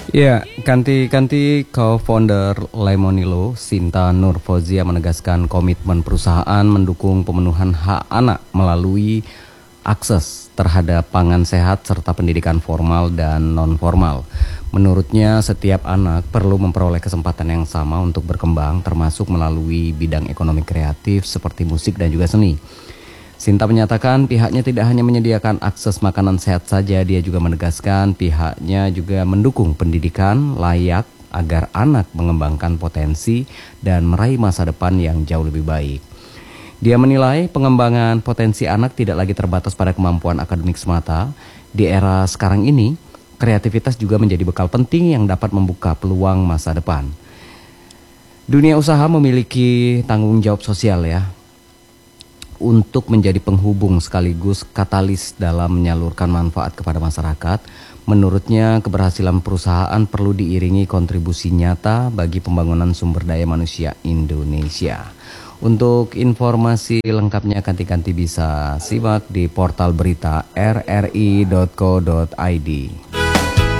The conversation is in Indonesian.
Ya, ganti co-founder Lemonilo, Sinta Nur Fauzia menegaskan komitmen perusahaan mendukung pemenuhan hak anak melalui akses terhadap pangan sehat serta pendidikan formal dan non-formal. Menurutnya, setiap anak perlu memperoleh kesempatan yang sama untuk berkembang, termasuk melalui bidang ekonomi kreatif seperti musik dan juga seni. Sinta menyatakan pihaknya tidak hanya menyediakan akses makanan sehat saja, dia juga menegaskan pihaknya juga mendukung pendidikan layak agar anak mengembangkan potensi dan meraih masa depan yang jauh lebih baik. Dia menilai pengembangan potensi anak tidak lagi terbatas pada kemampuan akademik semata. Di era sekarang ini, kreativitas juga menjadi bekal penting yang dapat membuka peluang masa depan. Dunia usaha memiliki tanggung jawab sosial ya, untuk menjadi penghubung sekaligus katalis dalam menyalurkan manfaat kepada masyarakat. Menurutnya, keberhasilan perusahaan perlu diiringi kontribusi nyata bagi pembangunan sumber daya manusia Indonesia. Untuk informasi lengkapnya kanti-kanti bisa simak di portal berita rri.co.id.